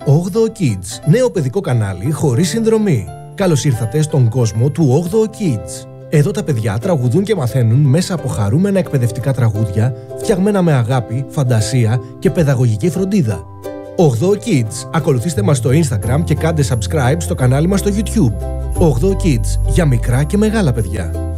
8 Kids, νέο παιδικό κανάλι χωρίς συνδρομή. Καλώς ήρθατε στον κόσμο του 8 Kids. Εδώ τα παιδιά τραγουδούν και μαθαίνουν μέσα από χαρούμενα εκπαιδευτικά τραγούδια, φτιαγμένα με αγάπη, φαντασία και παιδαγωγική φροντίδα. 8 Kids. Ακολουθήστε μας στο Instagram και κάντε subscribe στο κανάλι μας στο YouTube. 8 Kids, για μικρά και μεγάλα παιδιά.